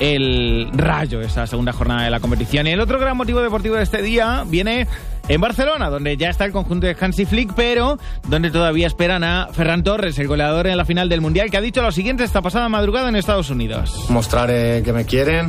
el Rayo esa segunda jornada de la competición. Y el otro gran motivo deportivo de este día viene en Barcelona, donde ya está el conjunto de Hansi Flick, pero donde todavía esperan a Ferran Torres, el goleador en la final del Mundial, que ha dicho lo siguiente esta pasada madrugada en Estados Unidos. Mostrar que me quieren,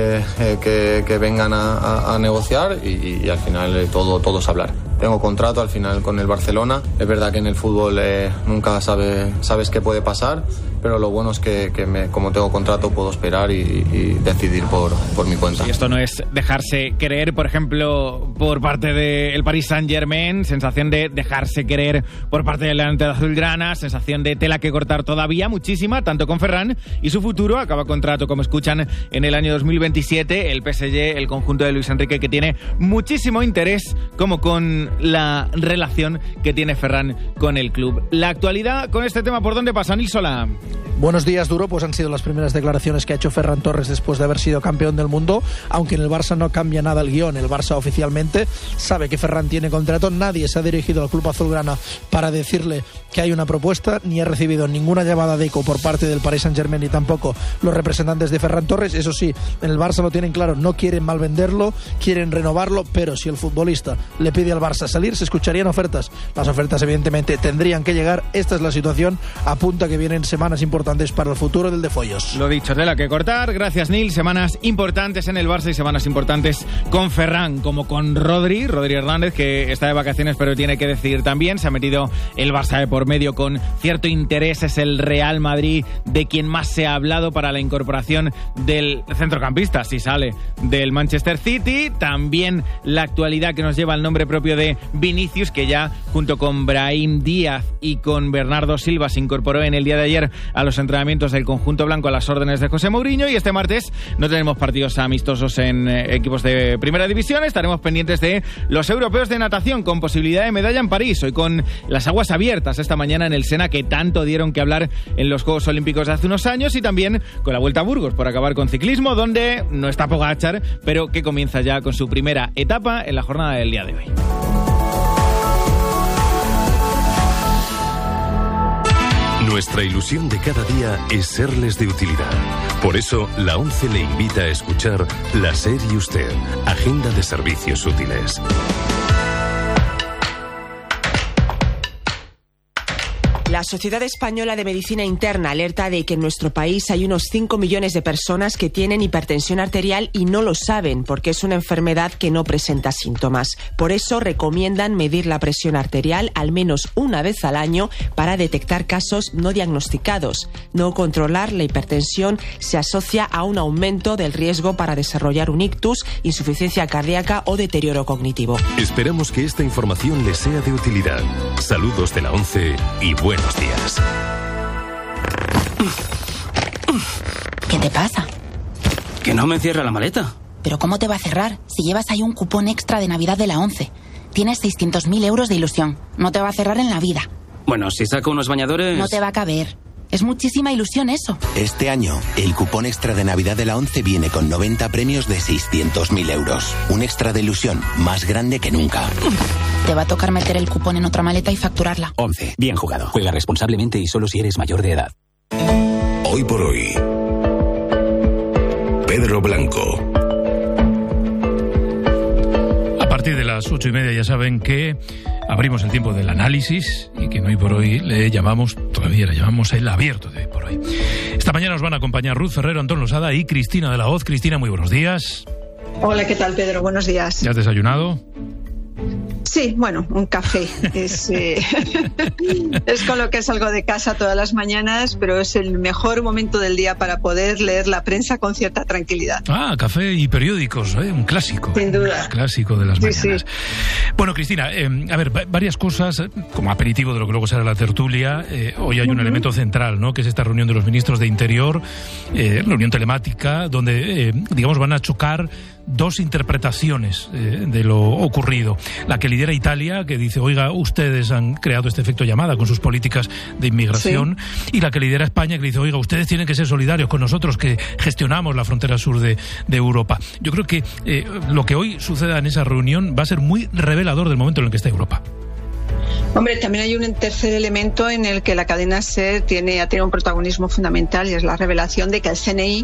que vengan a negociar y al final todos hablar. Tengo contrato al final con el Barcelona. Es verdad que en el fútbol nunca sabes qué puede pasar, pero lo bueno es que como tengo contrato puedo esperar y decidir por mi cuenta. Y esto no es dejarse querer, por ejemplo, por parte del Paris Saint-Germain, sensación de dejarse querer por parte del delantero azulgrana, sensación de tela que cortar todavía, muchísima, tanto con Ferran y su futuro. Acaba contrato, como escuchan, en el año 2027. El PSG, el conjunto de Luis Enrique, que tiene muchísimo interés, como con la relación que tiene Ferran con el club. La actualidad con este tema, ¿por dónde pasa, Nil Solà? Buenos días, Duro. Pues han sido las primeras declaraciones que ha hecho Ferran Torres después de haber sido campeón del mundo, aunque en el Barça no cambia nada el guión. El Barça oficialmente sabe que Ferran tiene contrato, nadie se ha dirigido al club azulgrana para decirle que hay una propuesta, ni ha recibido ninguna llamada de eco por parte del Paris Saint-Germain ni tampoco los representantes de Ferran Torres. Eso sí, en el Barça lo tienen claro, no quieren malvenderlo, quieren renovarlo, pero si el futbolista le pide al Barça salir, se escucharían ofertas. Las ofertas evidentemente tendrían que llegar. Esta es la situación, apunta que vienen semanas importantes para el futuro del de Follos. Lo dicho, tela que cortar. Gracias, Nil. Semanas importantes en el Barça y semanas importantes con Ferran, como con Rodri Hernández, que está de vacaciones pero tiene que decidir también. Se ha metido el Barça de por medio con cierto interés. Es el Real Madrid de quien más se ha hablado para la incorporación del centrocampista, si sale del Manchester City. También la actualidad que nos lleva el nombre propio de Vinicius, que ya junto con Brahim Díaz y con Bernardo Silva se incorporó en el día de ayer a los entrenamientos del conjunto blanco a las órdenes de José Mourinho. Y este martes no tenemos partidos amistosos en equipos de primera división. Estaremos pendientes de los europeos de natación con posibilidad de medalla en París, hoy con las aguas abiertas esta mañana en el Sena, que tanto dieron que hablar en los Juegos Olímpicos de hace unos años, y también con la Vuelta a Burgos, por acabar con ciclismo, donde no está Pogačar, pero que comienza ya con su primera etapa en la jornada del día de hoy. Nuestra ilusión de cada día es serles de utilidad. Por eso, la ONCE le invita a escuchar La SER y Usted, Agenda de Servicios Útiles. La Sociedad Española de Medicina Interna alerta de que en nuestro país hay unos 5 millones de personas que tienen hipertensión arterial y no lo saben, porque es una enfermedad que no presenta síntomas. Por eso recomiendan medir la presión arterial al menos una vez al año para detectar casos no diagnosticados. No controlar la hipertensión se asocia a un aumento del riesgo para desarrollar un ictus, insuficiencia cardíaca o deterioro cognitivo. Esperamos que esta información les sea de utilidad. Saludos de la ONCE y buenos días. ¿Qué te pasa? Que no me cierra la maleta. ¿Pero cómo te va a cerrar si llevas ahí un cupón extra de Navidad de la ONCE? Tienes 600.000 euros de ilusión. No te va a cerrar en la vida. Bueno, si saco unos bañadores... No te va a caber. Es muchísima ilusión eso. Este año, el cupón extra de Navidad de la ONCE viene con 90 premios de 600.000 euros. Un extra de ilusión más grande que nunca. Te va a tocar meter el cupón en otra maleta y facturarla. 11. Bien jugado. Juega responsablemente y solo si eres mayor de edad. Hoy por hoy, Pedro Blanco. A partir de las 8:30 ya saben que abrimos el tiempo del análisis y que hoy por hoy le llamamos el abierto de hoy por hoy. Esta mañana nos van a acompañar Ruth Ferrero, Antón Losada y Cristina de la Hoz. Cristina, muy buenos días. Hola, ¿qué tal, Pedro? Buenos días. ¿Ya has desayunado? Sí, bueno, un café. Es con lo que salgo de casa todas las mañanas, pero es el mejor momento del día para poder leer la prensa con cierta tranquilidad. Ah, café y periódicos, un clásico. Sin duda. Un clásico de las mañanas. Sí. Bueno, Cristina, a ver, varias cosas como aperitivo de lo que luego será la tertulia. Hoy hay un elemento central, ¿no?, que es esta reunión de los ministros de Interior, reunión telemática, donde, digamos, van a chocar dos interpretaciones de lo ocurrido. La que lidera Italia, que dice, oiga, ustedes han creado este efecto llamada con sus políticas de inmigración, sí. Y la que lidera España, que dice, oiga, ustedes tienen que ser solidarios con nosotros que gestionamos la frontera sur de Europa. Yo creo que lo que hoy suceda en esa reunión va a ser muy revelador del momento en el que está Europa. Hombre, también hay un tercer elemento en el que la cadena SER ha tenido un protagonismo fundamental, y es la revelación de que el CNI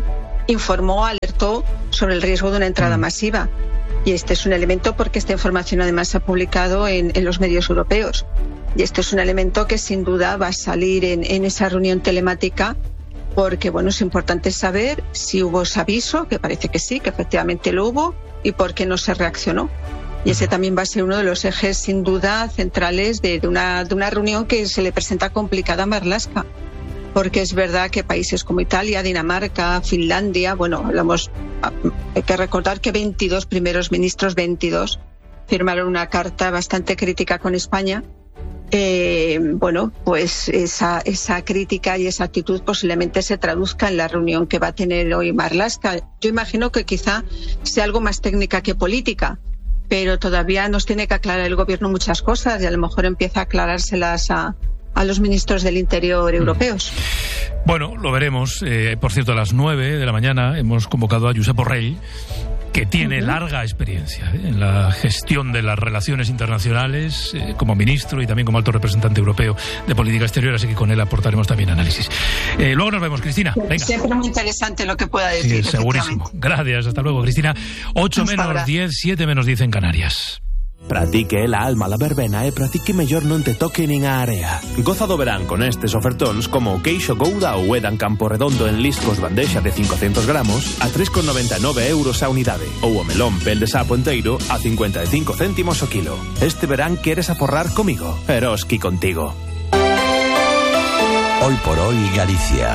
informó, alertó sobre el riesgo de una entrada masiva. Y este es un elemento porque esta información además se ha publicado en los medios europeos. Y este es un elemento que sin duda va a salir en esa reunión telemática, porque bueno, es importante saber si hubo ese aviso, que parece que sí, que efectivamente lo hubo, y por qué no se reaccionó. Y ese también va a ser uno de los ejes sin duda centrales de una reunión que se le presenta complicada a Marlaska. Porque es verdad que países como Italia, Dinamarca, Finlandia, bueno, hay que recordar que 22 primeros ministros, 22, firmaron una carta bastante crítica con España. Bueno, pues esa crítica y esa actitud posiblemente se traduzca en la reunión que va a tener hoy Marlaska. Yo imagino que quizá sea algo más técnica que política, pero todavía nos tiene que aclarar el gobierno muchas cosas y a lo mejor empieza a aclarárselas a los ministros del Interior europeos. Bueno, lo veremos. Por cierto, a las 9 de la mañana hemos convocado a Josep Borrell, que tiene larga experiencia en la gestión de las relaciones internacionales como ministro y también como alto representante europeo de política exterior, así que con él aportaremos también análisis. Luego nos vemos, Cristina. Venga. Siempre muy interesante lo que pueda decir. Sí, segurísimo. Gracias, hasta luego, Cristina. 8 menos 10, 7 menos 10 en Canarias. Pratique la alma la verbena e pratique mellor non te toque nin a area. Goza do verán con estes ofertóns como o queixo Gouda ou Edan Campo Redondo en liscos bandexa de 500 gramos a 3,99 euros a unidade ou o melón pel de sapo enteiro a 55 céntimos o kilo. Este verán queres aforrar comigo? Eroski contigo. Hoy por hoy Galicia.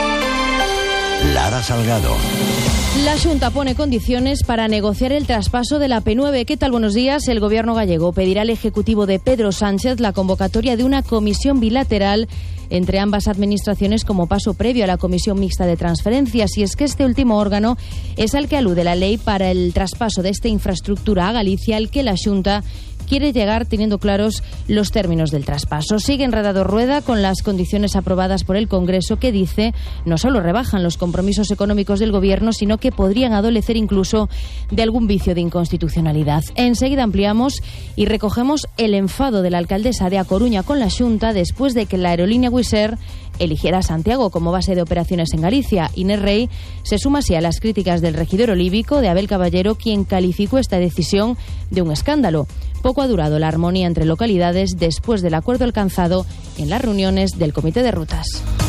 Lara Salgado. La Xunta pone condiciones para negociar el traspaso de la P9. ¿Qué tal? Buenos días. El gobierno gallego pedirá al Ejecutivo de Pedro Sánchez la convocatoria de una comisión bilateral entre ambas administraciones como paso previo a la Comisión Mixta de Transferencias. Y es que este último órgano es al que alude la ley para el traspaso de esta infraestructura a Galicia, al que la Xunta quiere llegar teniendo claros los términos del traspaso. Sigue enredado Rueda con las condiciones aprobadas por el Congreso, que dice no solo rebajan los compromisos económicos del Gobierno, sino que podrían adolecer incluso de algún vicio de inconstitucionalidad. Enseguida ampliamos y recogemos el enfado de la alcaldesa de A Coruña con la Xunta después de que la aerolínea Wizz Air eligiera a Santiago como base de operaciones en Galicia. Inés Rey se suma así a las críticas del regidor olívico, de Abel Caballero, quien calificó esta decisión de un escándalo. Poco ha durado la armonía entre localidades después del acuerdo alcanzado en las reuniones del Comité de Rutas.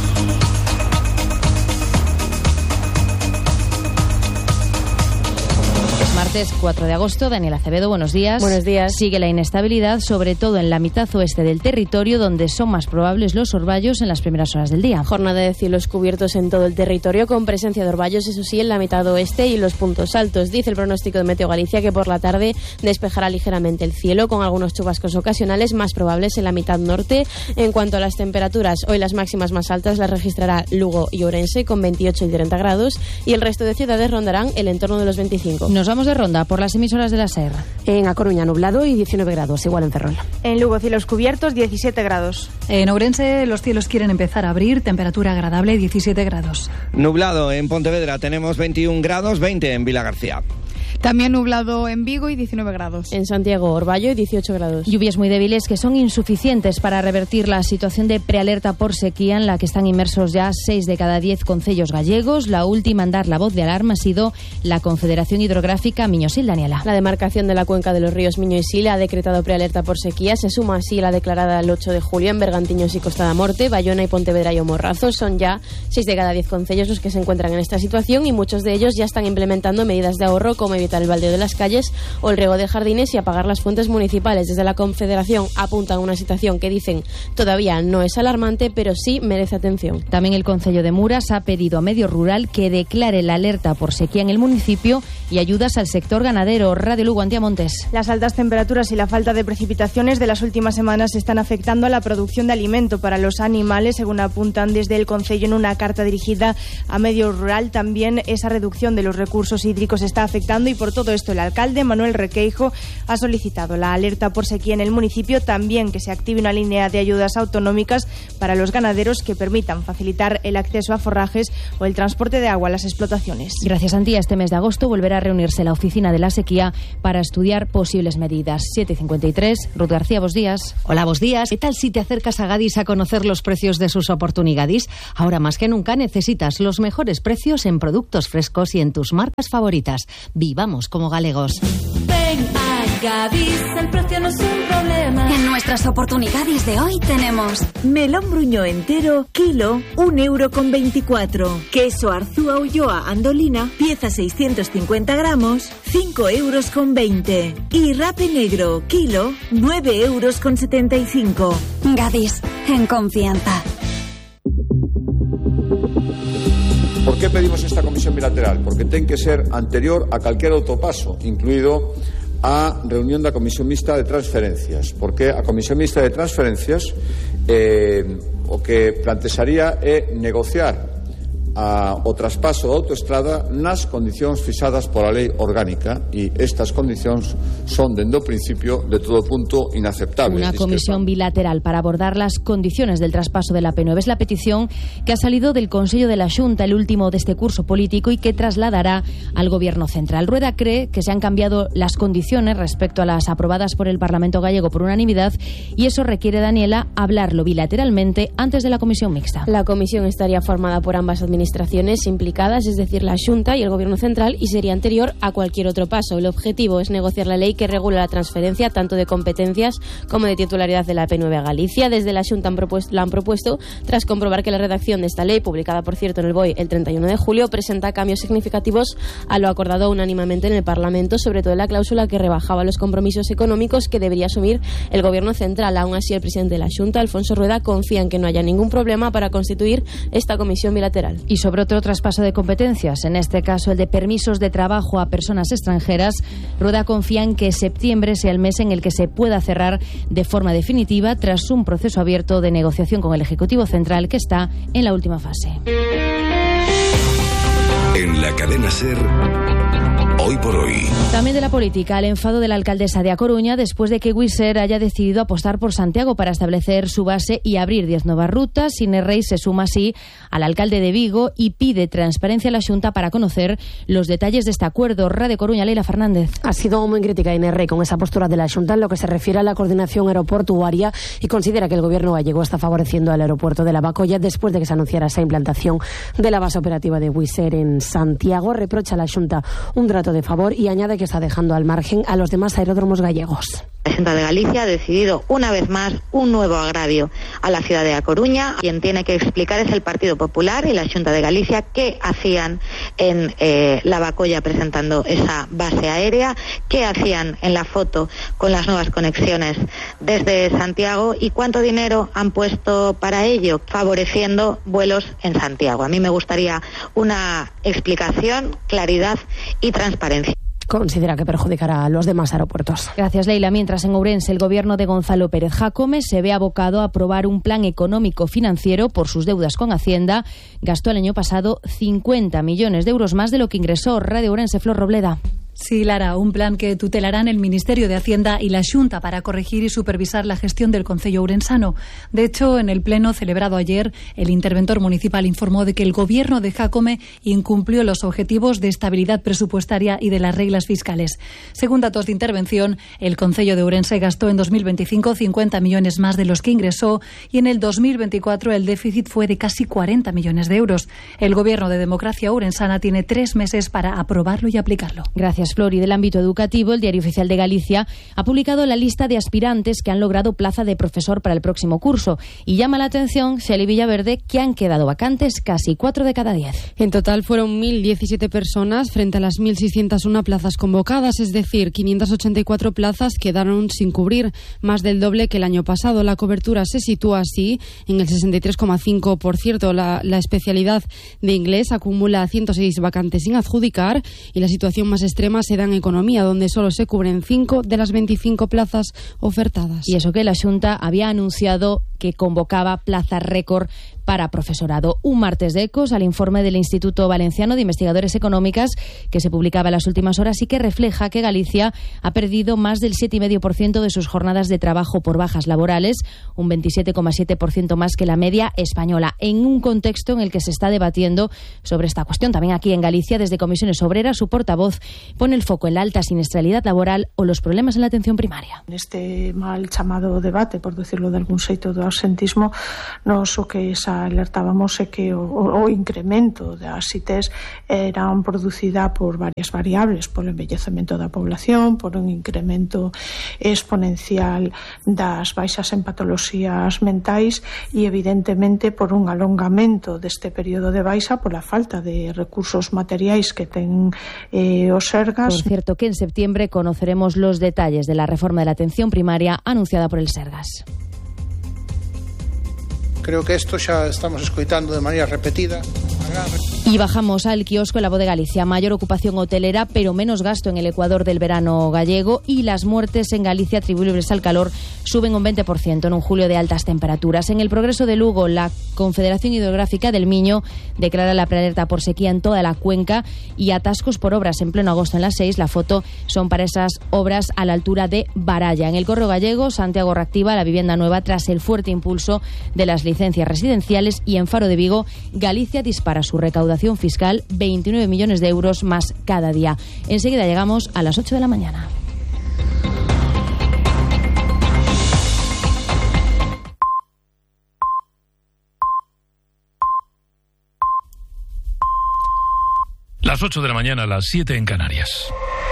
Martes 4 de agosto, Daniel Acevedo, buenos días. Buenos días. Sigue la inestabilidad, sobre todo en la mitad oeste del territorio, donde son más probables los orvallos en las primeras horas del día. Jornada de cielos cubiertos en todo el territorio, con presencia de orvallos, eso sí, en la mitad oeste y los puntos altos. Dice el pronóstico de Meteo Galicia que por la tarde despejará ligeramente el cielo, con algunos chubascos ocasionales más probables en la mitad norte. En cuanto a las temperaturas, hoy las máximas más altas las registrará Lugo y Ourense, con 28 y 30 grados, y el resto de ciudades rondarán el entorno de los 25. Nos vamos de ronda por las emisoras de la SER. En A Coruña nublado y 19 grados, igual en Ferrol. En Lugo cielos cubiertos, 17 grados. En Ourense los cielos quieren empezar a abrir, temperatura agradable, 17 grados. Nublado en Pontevedra tenemos 21 grados, 20 en Vilagarcía. También nublado en Vigo y 19 grados. En Santiago, Orballo y 18 grados. Lluvias muy débiles que son insuficientes para revertir la situación de prealerta por sequía en la que están inmersos ya 6 de cada 10 concellos gallegos. La última en dar la voz de alarma ha sido la Confederación Hidrográfica Miño-Sil, Daniela. La demarcación de la cuenca de los ríos Miño y Sil ha decretado prealerta por sequía. Se suma así la declarada el 8 de julio en Bergantiños y Costa da Morte, Bayona y Pontevedra y O Morrazo. Son ya 6 de cada 10 concellos los que se encuentran en esta situación y muchos de ellos ya están implementando medidas de ahorro como evitar el baldeo de las calles o el riego de jardines y apagar las fuentes municipales. Desde la Confederación apuntan a una situación que dicen todavía no es alarmante, pero sí merece atención. También el Concello de Muras ha pedido a Medio Rural que declare la alerta por sequía en el municipio y ayudas al sector ganadero. Radio Lugo, Antía Montes. Las altas temperaturas y la falta de precipitaciones de las últimas semanas están afectando a la producción de alimento para los animales, según apuntan desde el Concello en una carta dirigida a Medio Rural. También esa reducción de los recursos hídricos está afectando y y por todo esto el alcalde Manuel Requeijo ha solicitado la alerta por sequía en el municipio, también que se active una línea de ayudas autonómicas para los ganaderos que permitan facilitar el acceso a forrajes o el transporte de agua a las explotaciones. Gracias, Antía. Este mes de agosto volverá a reunirse la Oficina de la Sequía para estudiar posibles medidas. 7:53. Ruth García, buenos días. Hola, buenos días. ¿Qué tal si te acercas a Gadis a conocer los precios de sus oportunidades? Ahora más que nunca necesitas los mejores precios en productos frescos y en tus marcas favoritas. Vivamos como galegos. Ven a Gadis, el precio no es un problema. En nuestras oportunidades de hoy tenemos melón bruño entero, kilo, 1,24 €. Queso Arzúa Ulloa Andolina, pieza 650 gramos, 5,20 €. Y rape negro, kilo, 9,75 €. Gadis, en confianza. ¿Por qué pedimos esta comisión bilateral? Porque tiene que ser anterior a cualquier otro paso, incluido a reunión da Comisión Mixta de Transferencias. Porque a Comisión Mixta de Transferencias o que plantexaría é negociar o traspaso da autoestrada nas condicións fixadas pola lei orgánica, e estas condicións son, dende o principio, de todo punto inaceptables. Una comisión bilateral para abordar las condiciones del traspaso de la P9 es la petición que ha salido del Consello de la Xunta, el último de este curso político, y que trasladará al Gobierno central. Rueda cree que se han cambiado las condiciones respecto a las aprobadas por el Parlamento gallego por unanimidad, y eso requiere, Daniela, hablarlo bilateralmente antes de la comisión mixta. La comisión estaría formada por ambas administraciones implicadas, es decir, la Xunta y el Gobierno central, y sería anterior a cualquier otro paso. El objetivo es negociar la ley que regula la transferencia tanto de competencias como de titularidad de la P9 a Galicia. Desde la Xunta la han propuesto tras comprobar que la redacción de esta ley, publicada por cierto en el BOE el 31 de julio, presenta cambios significativos a lo acordado unánimemente en el Parlamento, sobre todo en la cláusula que rebajaba los compromisos económicos que debería asumir el Gobierno central. Aún así, el presidente de la Xunta, Alfonso Rueda, confía en que no haya ningún problema para constituir esta comisión bilateral. Y sobre otro traspaso de competencias, en este caso el de permisos de trabajo a personas extranjeras, Rueda confía en que septiembre sea el mes en el que se pueda cerrar de forma definitiva tras un proceso abierto de negociación con el Ejecutivo Central que está en la última fase. En la cadena SER, hoy por hoy. También de la política, el enfado de la alcaldesa de A Coruña después de que Wizz Air haya decidido apostar por Santiago para establecer su base y abrir 10 nuevas rutas. Ine Rey se suma así al alcalde de Vigo y pide transparencia a la Xunta para conocer los detalles de este acuerdo. Radio Coruña, Leila Fernández. Ha sido muy crítica Ine Rey con esa postura de la Xunta en lo que se refiere a la coordinación aeroportuaria, y considera que el gobierno gallego está favoreciendo al aeropuerto de Lavacolla después de que se anunciara esa implantación de la base operativa de Wizz Air en Santiago. Reprocha a la Xunta un trato de favor y añade que está dejando al margen a los demás aeródromos gallegos. La Xunta de Galicia ha decidido una vez más un nuevo agravio a la ciudad de A Coruña. Quien tiene que explicar es el Partido Popular y la Xunta de Galicia qué hacían en Lavacolla presentando esa base aérea, qué hacían en la foto con las nuevas conexiones desde Santiago y cuánto dinero han puesto para ello, favoreciendo vuelos en Santiago. A mí me gustaría una explicación, claridad y transparencia. Considera que perjudicará a los demás aeropuertos. Gracias, Leila. Mientras en Ourense el gobierno de Gonzalo Pérez Jácome se ve abocado a aprobar un plan económico financiero por sus deudas con Hacienda. Gastó el año pasado 50 millones de euros más de lo que ingresó. Radio Ourense, Flor Robleda. Sí, Lara, un plan que tutelarán el Ministerio de Hacienda y la Xunta para corregir y supervisar la gestión del concello ourensano. De hecho, en el pleno celebrado ayer, el interventor municipal informó de que el gobierno de Jácome incumplió los objetivos de estabilidad presupuestaria y de las reglas fiscales. Según datos de intervención, el concello de Ourense gastó en 2025 50 millones más de los que ingresó, y en el 2024 el déficit fue de casi 40 millones de euros. El gobierno de Democracia Ourensana tiene 3 meses para aprobarlo y aplicarlo. Gracias, Flor. Y del ámbito educativo, el Diario Oficial de Galicia ha publicado la lista de aspirantes que han logrado plaza de profesor para el próximo curso. Y llama la atención, Xeli Villaverde, que han quedado vacantes casi 4 de cada 10. En total fueron 1.017 personas frente a las 1.601 plazas convocadas, es decir, 584 plazas quedaron sin cubrir, más del doble que el año pasado. La cobertura se sitúa así en el 63,5%. La especialidad de inglés acumula 106 vacantes sin adjudicar, y la situación más extrema se da en economía, donde solo se cubren 5 de las 25 plazas ofertadas. Y eso que la Xunta había anunciado que convocaba plazas récord para profesorado. Un martes de ecos al informe del Instituto Valenciano de Investigadores Económicas que se publicaba en las últimas horas y que refleja que Galicia ha perdido más del 7,5% de sus jornadas de trabajo por bajas laborales, un 27,7% más que la media española, en un contexto en el que se está debatiendo sobre esta cuestión. También aquí en Galicia, desde Comisiones Obreras, su portavoz pone el foco en la alta siniestralidad laboral o los problemas en la atención primaria. Neste mal chamado debate, por decirlo de algún xeito, do absentismo, nos o que alertábamos é que o incremento das ITES eran producida por varias variables, polo envellecemento da población, por un incremento exponencial das baixas en patoloxías mentais e evidentemente por un alongamento deste período de baixa pola falta de recursos materiais que ten os Sergas. Por cierto que en septiembre conoceremos los detalles de la reforma de la atención primaria anunciada por el Sergas. Creo que esto xa estamos escoitando de maneira repetida. Y bajamos al kiosco en la Voz de Galicia. Mayor ocupación hotelera, pero menos gasto en el Ecuador del verano gallego, y las muertes en Galicia atribuibles al calor suben un 20% en un julio de altas temperaturas. En el Progreso de Lugo, la Confederación Hidrográfica del Miño declara la prealerta por sequía en toda la cuenca y atascos por obras en pleno agosto en las 6. La foto son para esas obras a la altura de Baralla. En el Correo Gallego, Santiago reactiva la vivienda nueva tras el fuerte impulso de las licencias residenciales, y en Faro de Vigo, Galicia dispara su recaudación fiscal 29 millones de euros más cada día. Enseguida llegamos a las 8 de la mañana. Las 8 de la mañana, las 7 en Canarias.